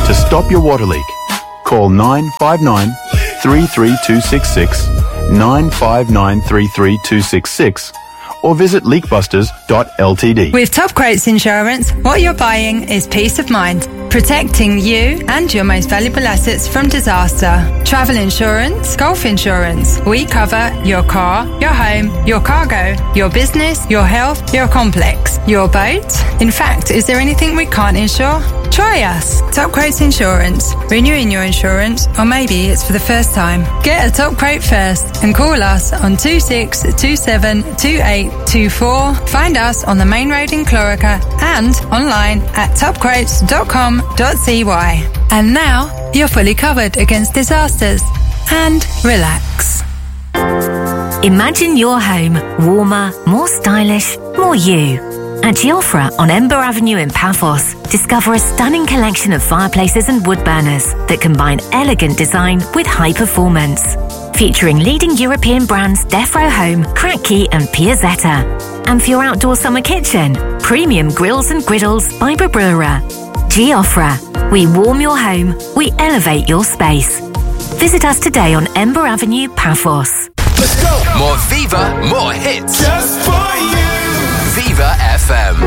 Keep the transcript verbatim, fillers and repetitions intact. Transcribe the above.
To stop your water leak, call nine five nine, three three two six six, nine five nine, three three two six six, or visit leak busters dot l t d. With Top Quotes Insurance, what you're buying is peace of mind, protecting you and your most valuable assets from disaster. Travel insurance, golf insurance. We cover your car, your home, your cargo, your business, your health, your complex, your boat. In fact, is there anything we can't insure? Try us. Top Quotes Insurance. Renewing your insurance, or maybe it's for the first time. Get a top quote first and call us on two six two seven two eight two four. Find us on the main road in Clorica and online at top quotes dot com dot c y. And now you're fully covered against disasters. And relax. Imagine your home warmer, more stylish, more you. At Giofra on Ember Avenue in Paphos, discover a stunning collection of fireplaces and wood burners that combine elegant design with high performance. Featuring leading European brands Defro Home, Kratky and Piazzetta. And for your outdoor summer kitchen, premium grills and griddles by Barbura. Giofra. We warm your home, we elevate your space. Visit us today on Ember Avenue, Paphos. Let's go! More Viva, more hits. Just for you. Viva F M.